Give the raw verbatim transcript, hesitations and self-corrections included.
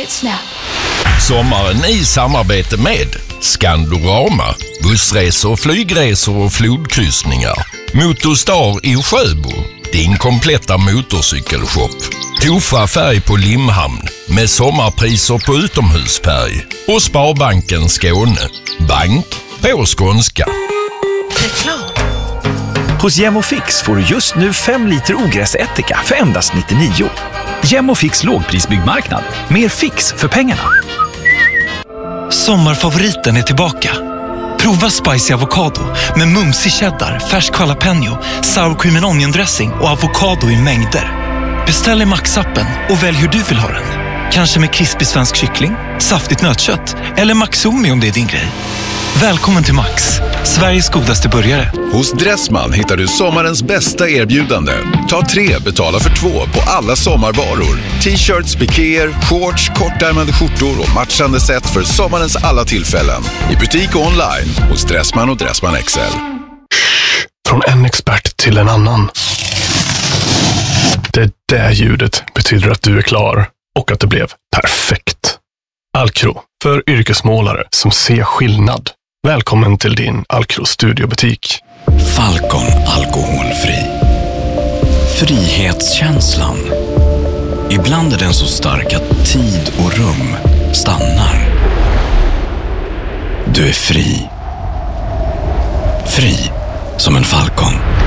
Snap. Sommaren i samarbete med Skandorama, bussresor, flygresor och flodkryssningar. Motorstar i Sjöbo, din kompletta motorcykelshop. Tofa färg på Limhamn med sommarpriser på utomhusfärg. Och Sparbanken Skåne, bank på skånska. Reklam. Hos Gemofix får du just nu fem liter ogräsättika för endast nittionio. Gemofix lågprisbyggmarknad. Mer fix för pengarna. Sommarfavoriten är tillbaka. Prova spicy avokado med mumsig cheddar, färsk jalapeno, sour cream and onion dressing och avokado i mängder. Beställ i Max-appen och välj hur du vill ha den. Kanske med krispig svensk kyckling, saftigt nötkött eller Maxomi om det är din grej. Välkommen till Max, Sveriges godaste burgare. Hos Dressman hittar du sommarens bästa erbjudande. Ta tre, betala för två på alla sommarvaror. T-shirts, pikéer, shorts, kortärmade skjortor och matchande set för sommarens alla tillfällen. I butik och online hos Dressman och Dressman X L. Från en expert till en annan. Det där ljudet betyder att du är klar och att det blev perfekt. Alcro, för yrkesmålare som ser skillnad. Välkommen till din Alcro studiobutik. Falcon alkoholfri. Frihetskänslan. Ibland är den så stark att tid och rum stannar. Du är fri. Fri som en falcon.